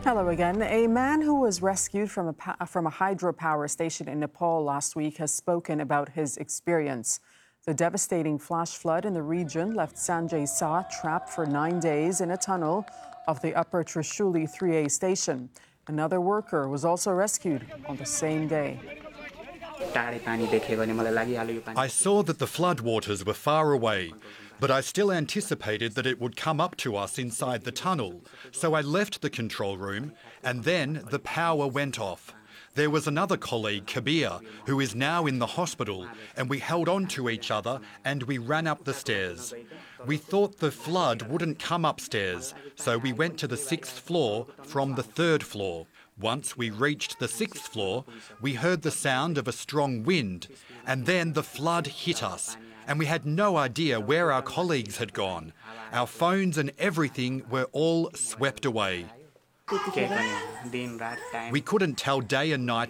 Hello again. A man who was rescued from a hydropower station in Nepal last week has spoken about his experience. The devastating flash flood in the region left Sanjay Sa trapped for 9 days in a tunnel of the Upper Trishuli 3A station. Another worker was also rescued on the same day. I saw that the floodwaters were far away, but I still anticipated that it would come up to us inside the tunnel, so I left the control room and then the power went off. There was another colleague, Kabir, who is now in the hospital, and we held on to each other and we ran up the stairs. We thought the flood wouldn't come upstairs, so we went to the 6th floor from the 3rd floor. Once we reached the 6th floor, we heard the sound of a strong wind, and then the flood hit us, and we had no idea where our colleagues had gone. Our phones and everything were all swept away. We couldn't tell day and night